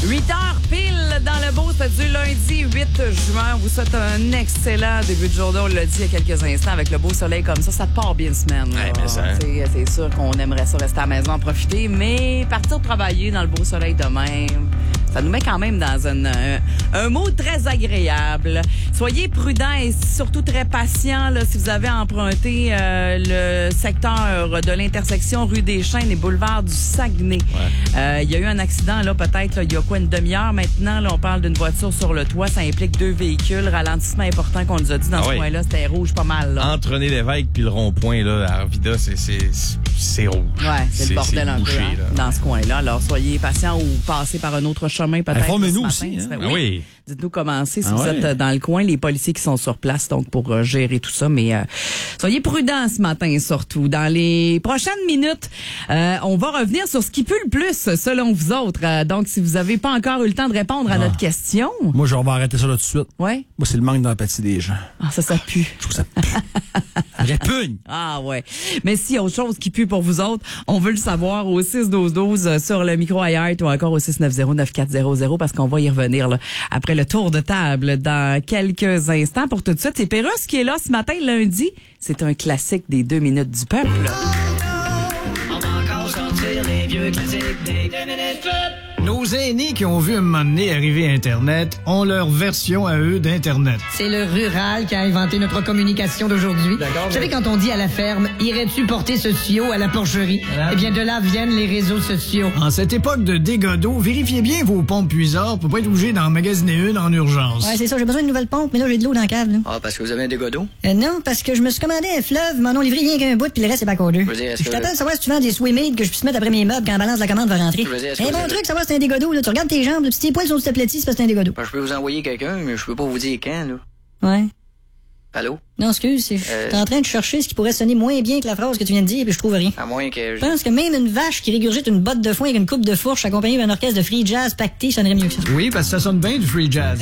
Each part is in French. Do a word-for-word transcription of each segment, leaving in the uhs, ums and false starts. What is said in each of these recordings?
huit heures pile dans le beau, c'est du lundi huit juin. On vous souhaite un excellent début de journée. On l'a dit il y a quelques instants, avec le beau soleil comme ça, ça part bien semaine. Ouais, mais ça... c'est, c'est sûr qu'on aimerait ça rester à la maison en profiter, mais partir travailler dans le beau soleil demain, ça nous met quand même dans un, un, un mot très agréable. Soyez prudents et surtout très patients là, si vous avez emprunté euh, le secteur de l'intersection rue des Chênes et boulevard du Saguenay. Il ouais. euh, y a eu un accident là, peut-être, là, il y a quoi, une demi-heure maintenant. Là, on parle d'une voiture sur le toit. Ça implique deux véhicules. Ralentissement important qu'on nous a dit dans ah ce oui. coin-là. C'était rouge pas mal. Là. Entre René Lévesque puis le rond-point là, à Arvida, c'est, c'est, c'est rouge. Ouais, c'est, c'est le bordel c'est un bouché, peu hein, dans ce coin-là. Alors, soyez patients ou passez par un autre chemin peut-être. Informez-nous aussi. Hein? Oui. oui. Dites-nous comment c'est si ah vous ouais. êtes dans le coin, les policiers qui sont sur place donc pour euh, gérer tout ça. Mais euh, soyez prudents ce matin surtout. Dans les prochaines minutes, euh, on va revenir sur ce qui pue le plus selon vous autres. Euh, donc, si vous n'avez pas encore eu le temps de répondre à ah. notre question. Moi, je vais arrêter ça là tout de suite. Ouais. Moi, c'est le manque d'empathie des gens. Ah, ça, ça pue. Je trouve ça pue. Répugne. Ah ouais. Mais s'il y a autre chose qui pue pour vous autres, on veut le savoir au six douze douze sur le micro iHeart ou encore au six neuf zéro neuf quatre zéro zéro parce qu'on va y revenir là, après le tour de table dans quelques instants. Pour tout de suite, c'est Pérusse qui est là ce matin, lundi. C'est un classique des deux minutes du peuple. On va encore sortir les vieux classiques des deux minutes peuple. Nos aînés qui ont vu un moment donné arriver Internet ont leur version à eux d'Internet. C'est le rural qui a inventé notre communication d'aujourd'hui. D'accord. Vous savez, quand on dit à la ferme, irais-tu porter ce sciot à la porcherie? Voilà. Eh bien, de là viennent les réseaux sociaux. En cette époque de dégâts d'eau, vérifiez bien vos pompes puisards pour pas être obligé d'en magasiner une en urgence. Ouais, c'est ça. J'ai besoin d'une nouvelle pompe, mais là, j'ai de l'eau dans la cave. Là. Ah, parce que vous avez un dégât d'eau? Euh, non, parce que je me suis commandé un fleuve, m'en ont livré rien qu'un bout, puis le reste, c'est pas cordeux. Je, dire, je que... t'appelle savoir si tu vends des Swimade que je puisse mettre après mes meubles quand la balance de la commande va rentrer. Je dire, un bon truc, savoir si c'est un dégât d'eau, là. Tu regardes tes jambes, si tes poils sont aplatis, c'est parce que c'est un dégât d'eau. Ben, je peux vous envoyer quelqu'un, mais je peux pas vous dire quand, là. Ouais. Allô? Non, excuse, c'est, euh... t'es en train de chercher ce qui pourrait sonner moins bien que la phrase que tu viens de dire, puis je trouve rien. À moins que... Je pense que même une vache qui régurgite une botte de foin avec une coupe de fourche accompagnée d'un orchestre de free jazz pacté sonnerait mieux que ça. Oui, parce que ça sonne bien du free jazz.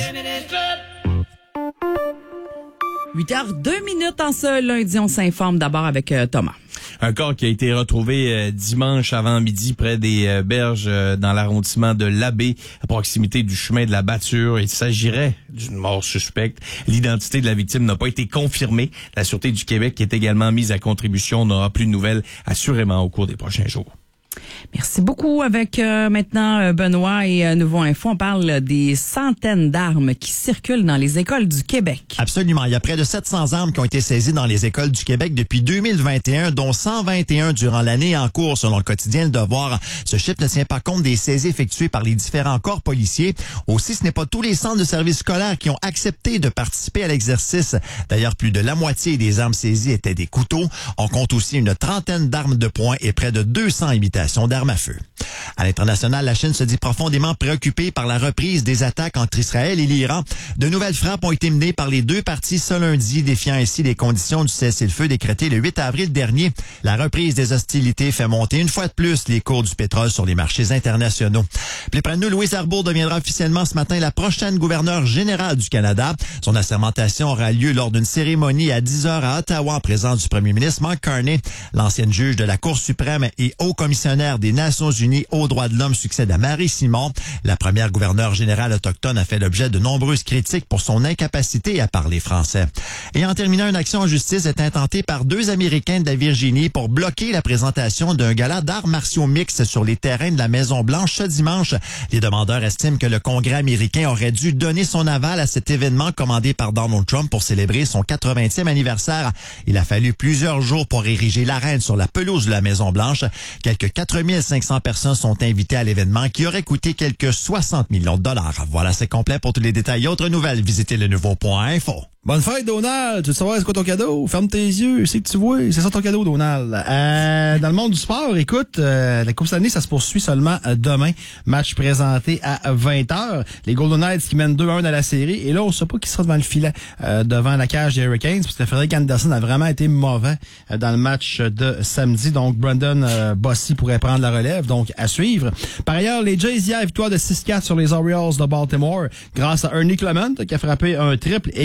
huit heures deux minutes en ce lundi, on s'informe d'abord avec euh, Thomas. Un corps qui a été retrouvé euh, dimanche avant midi près des euh, berges euh, dans l'arrondissement de l'Abbé, à proximité du chemin de la Bâture. Il s'agirait d'une mort suspecte. L'identité de la victime n'a pas été confirmée. La Sûreté du Québec, qui est également mise à contribution, n'aura plus de nouvelles assurément au cours des prochains jours. Merci beaucoup. Avec euh, maintenant euh, Benoît et euh, Nouveau Info, on parle des centaines d'armes qui circulent dans les écoles du Québec. Absolument. Il y a près de sept cents armes qui ont été saisies dans les écoles du Québec depuis deux mille vingt et un, dont cent vingt et un durant l'année en cours, selon le quotidien Le Devoir. Ce chiffre ne tient pas compte des saisies effectuées par les différents corps policiers. Aussi, ce n'est pas tous les centres de services scolaires qui ont accepté de participer à l'exercice. D'ailleurs, plus de la moitié des armes saisies étaient des couteaux. On compte aussi une trentaine d'armes de poing et près de deux cents imitations d'armes à feu. À l'international, la Chine se dit profondément préoccupée par la reprise des attaques entre Israël et l'Iran. De nouvelles frappes ont été menées par les deux parties ce lundi, défiant ainsi les conditions du cessez-le-feu décrété le huit avril dernier. La reprise des hostilités fait monter une fois de plus les cours du pétrole sur les marchés internationaux. Plus près de nous, Louise Arbour deviendra officiellement ce matin la prochaine gouverneure générale du Canada. Son assermentation aura lieu lors d'une cérémonie à dix heures à Ottawa en présence du premier ministre Mark Carney. L'ancienne juge de la Cour suprême et haut commissionnaire des Nations unies aux droits de l'homme succède à Marie Simon. La première gouverneure générale autochtone a fait l'objet de nombreuses critiques pour son incapacité à parler français. Et en terminant, une action en justice est intentée par deux Américains de la Virginie pour bloquer la présentation d'un gala d'arts martiaux mixtes sur les terrains de la Maison-Blanche ce dimanche. Les demandeurs estiment que le Congrès américain aurait dû donner son aval à cet événement commandé par Donald Trump pour célébrer son quatre-vingtième anniversaire. Il a fallu plusieurs jours pour ériger l'arène sur la pelouse de la Maison-Blanche. Quelques quatre mille cinq cents personnes sont invitées à l'événement qui aurait coûté quelques soixante millions de dollars. Voilà, c'est complet. Pour tous les détails et autres nouvelles, visitez le nouveau point info. Bonne fête, Donald! Tu veux savoir c'est quoi ton cadeau? Ferme tes yeux, c'est que tu vois. C'est ça ton cadeau, Donald. Euh, dans le monde du sport, écoute, euh, la Coupe Stanley, ça se poursuit seulement euh, demain. Match présenté à vingt heures. Les Golden Knights qui mènent deux un dans la série. Et là, on ne sait pas qui sera devant le filet, euh, devant la cage des Hurricanes, parce que Frédéric Anderson a vraiment été mauvais euh, dans le match de samedi. Donc, Brandon euh, Bossy pourrait prendre la relève. Donc, à suivre. Par ailleurs, les Jays hier, victoire de six quatre sur les Orioles de Baltimore, grâce à Ernie Clement, qui a frappé un triple également.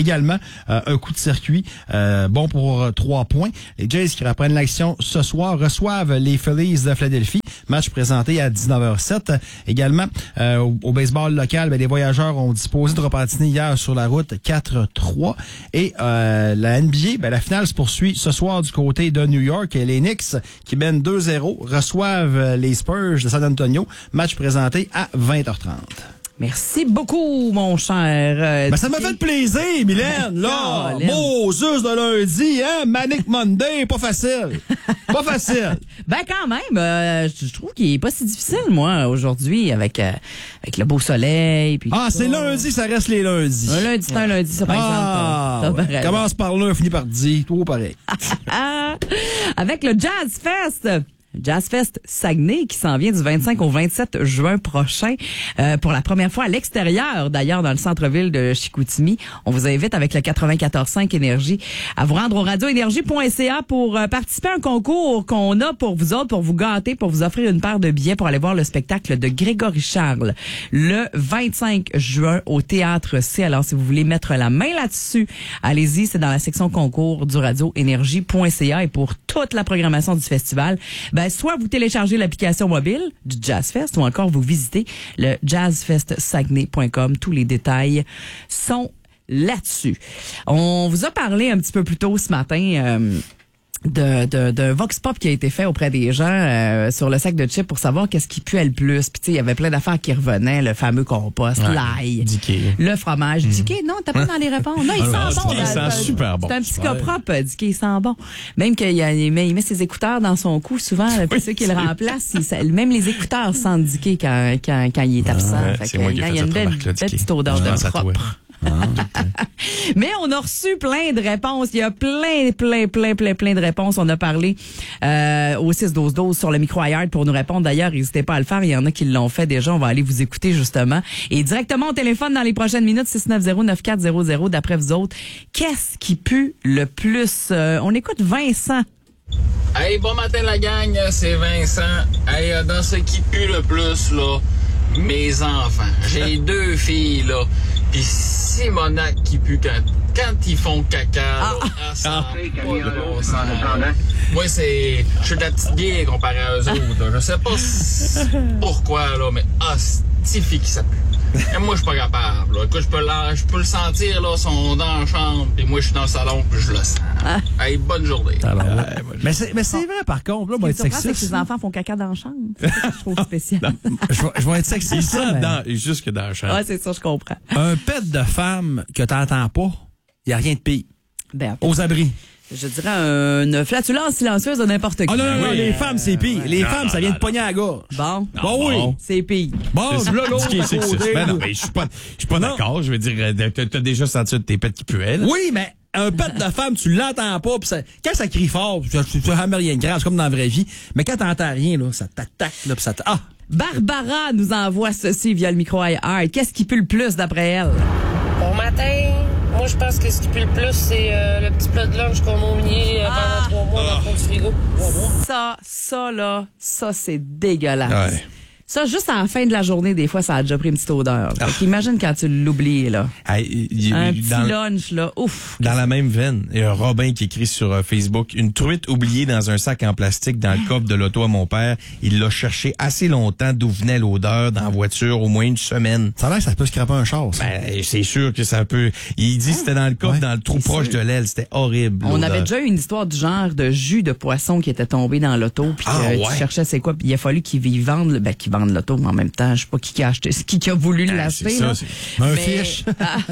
euh, un coup de circuit, euh, bon pour euh, trois points. Les Jays qui reprennent l'action ce soir reçoivent les Phillies de Philadelphie. Match présenté à dix-neuf heures sept. Également, euh, au, au baseball local, ben, les Voyageurs ont disposé de repatiner hier sur la route quatre trois. Et euh, la N B A, ben, la finale se poursuit ce soir du côté de New York. Et les Knicks, qui mènent deux zéro, reçoivent les Spurs de San Antonio. Match présenté à vingt heures trente. Merci beaucoup, mon cher. Euh, ben, ça m'a fait plaisir, Mylène, là. Colin. Moses de lundi, hein? Manic Monday, pas facile. Pas facile. Ben, quand même, euh, je trouve qu'il est pas si difficile, moi, aujourd'hui, avec, euh, avec le beau soleil. Puis Ah, tout c'est ça. lundi, ça reste les lundis. Un lundi, c'est un lundi, ça, par Ah, exemple. ouais. Commence par l'un, finit par dix. Tout pareil. Ah, avec le Jazz Fest. Jazz Fest Saguenay qui s'en vient du vingt-cinq au vingt-sept juin prochain euh, pour la première fois à l'extérieur, d'ailleurs dans le centre-ville de Chicoutimi. On vous invite avec le quatre-vingt-quatorze cinq Énergie à vous rendre au radio énergie point c a pour euh, participer à un concours qu'on a pour vous autres, pour vous gâter, pour vous offrir une paire de billets pour aller voir le spectacle de Grégory Charles le vingt-cinq juin au Théâtre C. Alors si vous voulez mettre la main là-dessus, allez-y, c'est dans la section concours du radio énergie point c a. Et pour toute la programmation du festival, ben, soit vous téléchargez l'application mobile du Jazz Fest ou encore vous visitez le jazz fest saguenay point com. Tous les détails sont là-dessus. On vous a parlé un petit peu plus tôt ce matin euh, de, de, de Vox Pop qui a été fait auprès des gens euh, sur le sac de chips pour savoir qu'est-ce qui puait le plus. Puis tu sais, il y avait plein d'affaires qui revenaient, le fameux compost, Ouais. l'ail, Dicky. le fromage. Mm. Dicky, non, t'as pas dans les réponses. Non, il Ah, sent bon. Dicky, il là, sent c'est- super bon. C'est un petit Super. cas propre, Dicky, il sent bon. Même qu'il y a- il met, il met ses écouteurs dans son cou, souvent, là, puis Oui, ceux qui le c'est remplacent, il- ça- même les écouteurs sentent Dicky quand, quand, quand il est absent. Ouais, Fait c'est que, moi qui ai non, fait il y a une cette belle, remarque-là, belle Dicky. petite odeur Je de pense à toi. propre. Mais on a reçu plein de réponses. Il y a plein, plein, plein, plein, plein de réponses. On a parlé euh, au six douze douze sur le micro iHeart pour nous répondre. D'ailleurs, n'hésitez pas à le faire. Il y en a qui l'ont fait déjà. On va aller vous écouter justement. Et directement au téléphone dans les prochaines minutes, six neuf zéro neuf quatre zéro zéro. D'après vous autres, qu'est-ce qui pue le plus? Euh, on écoute Vincent. Hey, bon matin la gang, c'est Vincent. Hey, euh, dans ce qui pue le plus, là, mes enfants. J'ai deux filles, là. Puis Simonac qui pue quand, quand ils font caca, là. Ah, ça a pas de bon sens. Moi, c'est... Je suis de la petite guille comparé à eux autres, là. Je sais pas si- pourquoi, là, mais hostifie qui ça pue. Et moi, je suis pas capable, là. Écoute, je peux, la- je peux le sentir, là, sont dans la chambre, puis moi, je suis dans le salon, puis je le sens. Hey, bonne journée. Mais c'est, mais c'est vrai, par contre, là, moi, Ce être qui me surprend, c'est que sexiste. les enfants font caca dans la chambre. C'est ça que je trouve spécial. Je vais, je vais être Il sexiste. sent là, mais dans, jusque dans le champ. Ah, c'est ça, je comprends. un pet de femme que t'entends pas, y a rien de pire. Ben, Aux abris. je dirais une flatulence silencieuse de n'importe qui. Ah non, non, non, oui. les femmes, c'est pire. Les Non, femmes, ça non, vient non, de pogner à la gorge. Bon, Bon, oui. bon. c'est pire. Bon, C'est là, l'autre, ce qui est à sexiste. côté, Ben non, là. mais je suis pas, je suis pas d'accord. Je veux dire, euh, t'as, t'as déjà senti de tes pets qui puaient, là. Oui, mais un pet de femme, tu l'entends pas. Pis ça, quand ça crie fort, ça ne jamais rien de grave, c'est comme dans la vraie vie. Mais quand t'entends rien, là, ça t'attaque, là, pis ça t'... Ah! Barbara nous envoie ceci via le micro iHeart. Qu'est-ce qui pue le plus d'après elle? Bon matin. Moi, je pense que ce qui pue le plus, c'est euh, le petit plat de lunch qu'on m'a oublié euh, Ah. pendant trois mois dans le fond du frigo. Trois mois. Ça, ça là, ça c'est dégueulasse. Ouais. Ça, juste à la fin de la journée, des fois, ça a déjà pris une petite odeur. Fait qu'imagine quand tu l'oublies, là. Hey, il- il- Un petit dans, lunch, là, ouf. dans la même veine, il y a un Robin qui écrit sur euh, Facebook, une truite oubliée dans un sac en plastique dans le coffre de l'auto à mon père. Il l'a cherché assez longtemps d'où venait l'odeur dans la voiture, au moins une semaine. Ça a l'air que ça peut scraper un char, ça. Ben, c'est sûr que ça peut. Il dit que c'était dans le coffre, Ouais. dans le trou proche de l'aile. C'était horrible. On l'odeur. avait déjà eu une histoire du genre de jus de poisson qui était tombé dans l'auto, puis que Ah, tu ouais. cherchais c'est quoi, puis il a fallu qu'ils y vendent, le- ben qu'ils vendent l'auto, mais en même temps, je sais pas qui qui a acheté, qui qui a voulu Ah, l'acheter. c'est ça, là. c'est- Un Mais- fiche.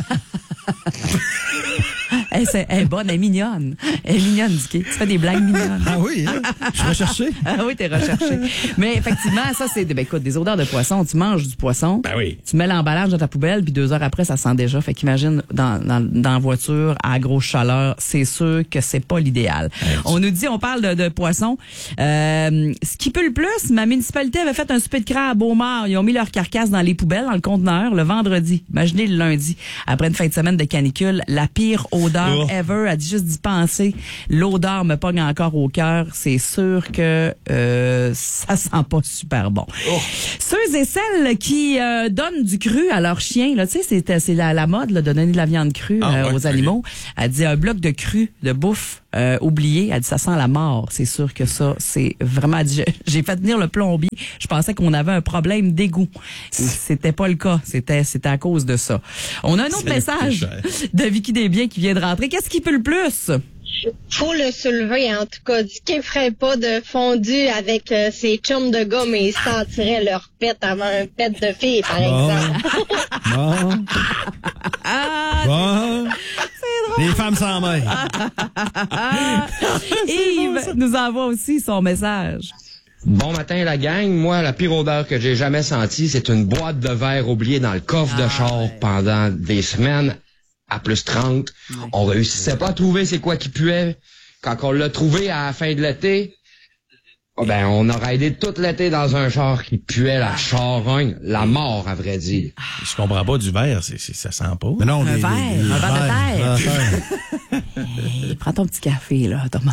Elle, c'est- elle est bonne, elle est mignonne. Elle est mignonne, Dicky. Tu fais des blagues mignonnes. Ah oui, hein? Je suis recherché. Ah oui, t'es recherché. Mais effectivement, ça, c'est ben, écoute, des odeurs de poisson. Tu manges du poisson. Ben oui. Tu mets l'emballage dans ta poubelle, puis deux heures après, ça sent déjà. Fait qu'imagine, dans, dans, dans la voiture, à grosse chaleur, c'est sûr que c'est pas l'idéal. On nous dit, on parle de, de poisson. Euh, ce qui peut le plus, ma municipalité avait fait un souper de crabe à Beaumont. Ils ont mis leur carcasse dans les poubelles, dans le conteneur, le vendredi. Imaginez le lundi, après une fin de semaine de canicule, la pire odeur odeur Oh. ever. Elle dit juste d'y penser. L'odeur me pogne encore au cœur. C'est sûr que euh, ça sent pas super bon. Oh. Ceux et celles qui euh, donnent du cru à leurs chiens, là, tu sais, c'est, c'est la, la mode là, de donner de la viande crue Ah, euh, ouais, aux ok. animaux. Elle dit un bloc de cru, de bouffe euh, oublié. Elle dit ça sent la mort. C'est sûr que ça, c'est vraiment... Elle dit, j'ai- j'ai fait venir le plombier. Je pensais qu'on avait un problème d'égout. C'était pas le cas. C'était, c'était à cause de ça. On a un autre C'est message le plus cher. de Vicky Desbiens qui vient de rentrer. Qu'est-ce qui peut le plus? Faut le soulever, en tout cas. Dis qu'il ferait pas de fondu avec euh, ses chums de gars, mais il sentirait leur pète avant un pète de fille, par Bon. exemple. Bon. Ah, Bon. Les femmes s'en mêlent. ah. Yves nous envoie aussi son message. Bon matin la gang, moi la pire odeur que j'ai jamais sentie, c'est une boîte de verre oubliée dans le coffre de char pendant des semaines à plus trente. On réussissait pas à trouver c'est quoi qui puait. Quand on l'a trouvé à la fin de l'été, oh ben on a raidé tout l'été dans un char qui puait la charogne, la mort à vrai dire. Je comprends pas du verre, c'est, c'est, ça sent pas. Mais non, Un les- verre, les- les un verre de verres, terre. verres de terre. Hey, prends ton petit café, là, Thomas.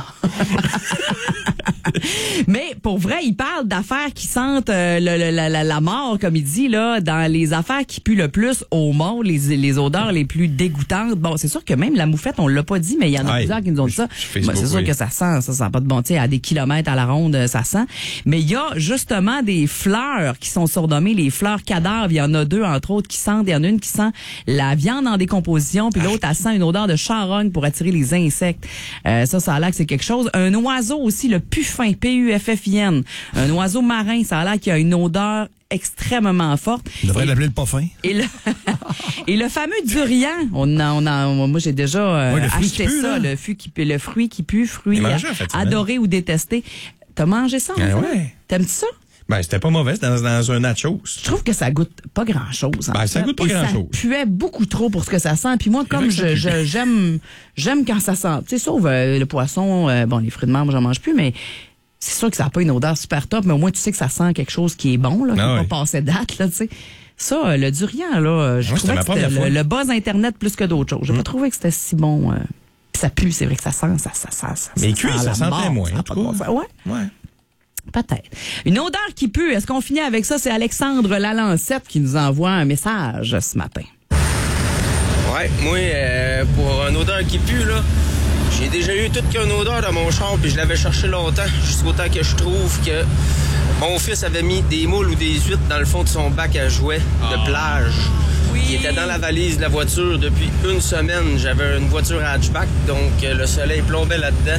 Mais pour vrai, il parle d'affaires qui sentent euh, le- le- la, la, la mort, comme il dit, là, dans les affaires qui puent le plus au monde, les, les odeurs les plus dégoûtantes. Bon, c'est sûr que même la moufette, on l'a pas dit, mais il y en a Ouais. plusieurs qui nous ont dit ça. Sur Facebook, Moi, c'est sûr oui. que ça sent, ça sent pas de bon, tu sais, à des kilomètres à la ronde, ça sent. Mais il y a justement des fleurs qui sont surnommées les fleurs cadavres. Il y en a deux, entre autres, qui sentent. Il y en a une qui sent la viande en décomposition, puis l'autre, elle sent une odeur de charogne pour attirer les insectes. Euh, ça, ça a l'air que c'est quelque chose. Un oiseau aussi, le puffin, P U F F I N. Un oiseau marin, ça a l'air qu'il y a une odeur extrêmement forte. On devrait l'appeler le parfum. Et le, et le fameux durian, on a, on a, moi j'ai déjà euh, Ouais, le fruit acheté qui pue, ça, là. le, fruit qui, pue- le fruit qui pue, fruit J'ai euh, mangé en fait, adoré ou détesté. T'as mangé ça? Ah en fait? ouais. T'aimes-tu ça? Ben, c'était pas mauvais, c'était dans, dans un nachos. Je trouve que ça goûte pas grand-chose. en Ben, ça fait. goûte pas Et grand-chose. Ça puait beaucoup trop pour ce que ça sent. Puis moi, C'est comme vrai que ça je, pue. je- j'aime j'aime quand ça sent, tu sais, sauf euh, le poisson, euh, bon, les fruits de mer, moi, j'en mange plus, mais c'est sûr que ça n'a pas une odeur super top, mais au moins, tu sais que ça sent quelque chose qui est bon, là, qui Ah n'est ouais. pas passé date, là, tu sais. Ça, euh, le durian, là, euh, je Moi, trouvais c'était que ma c'était première le, fois. le buzz Internet plus que d'autres choses. J'ai Mm. pas trouvé que c'était si bon. euh, puis ça pue, c'est vrai que ça sent, ça, ça, ça, ça Mais ça cuit, sent ça la sentait mort, moins, ça a en pas tout de bon cas. sens. Ouais. Ouais. Peut-être. Une odeur qui pue. Est-ce qu'on finit avec ça? C'est Alexandre Lalancette qui nous envoie un message ce matin. Ouais, moi, euh, pour une odeur qui pue, là, j'ai déjà eu toute qu'une odeur dans mon char, puis je l'avais cherché longtemps, jusqu'au temps que je trouve que mon fils avait mis des moules ou des huîtres dans le fond de son bac à jouets de plage. Il était dans la valise de la voiture depuis une semaine. J'avais une voiture à hatchback, donc euh, le soleil plombait là-dedans.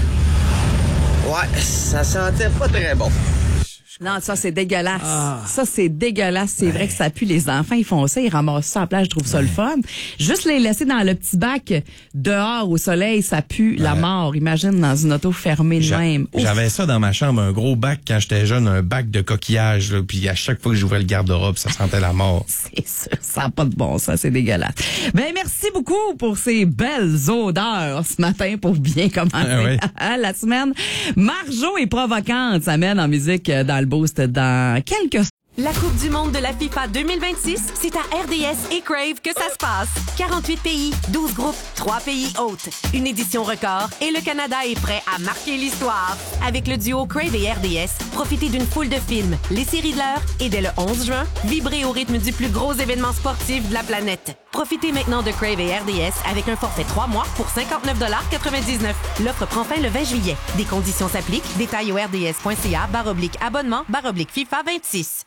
Ouais, ça sentait pas très bon. Non, ça, c'est dégueulasse. Ça, c'est dégueulasse. C'est vrai que ça pue. Les enfants, ils font ça. Ils ramassent ça à la plage. Je trouve ça le fun. Juste les laisser dans le petit bac dehors au soleil, ça pue la mort. Imagine dans une auto fermée de J'a- même. Ouf. J'avais ça dans ma chambre, un gros bac quand j'étais jeune, un bac de coquillages, là, puis à chaque fois que j'ouvrais le garde-robe, ça sentait la mort. C'est sûr, ça n'a pas de bon sens, c'est dégueulasse. Ben merci beaucoup pour ces belles odeurs ce matin pour bien commencer Ah la semaine. Marjo est provocante, ça mène en musique euh, dans le boost dans quelques... La Coupe du monde de la FIFA deux mille vingt-six, c'est à R D S et Crave que ça se passe. quarante-huit pays, douze groupes, trois pays hôtes. Une édition record et le Canada est prêt à marquer l'histoire. Avec le duo Crave et R D S, profitez d'une foule de films, les séries de l'heure et dès le onze juin, vibrez au rythme du plus gros événement sportif de la planète. Profitez maintenant de Crave et R D S avec un forfait trois mois pour cinquante-neuf quatre-vingt-dix-neuf. L'offre prend fin le vingt juillet. Des conditions s'appliquent. Détails au rds.ca barre oblique abonnement barre oblique FIFA vingt-six.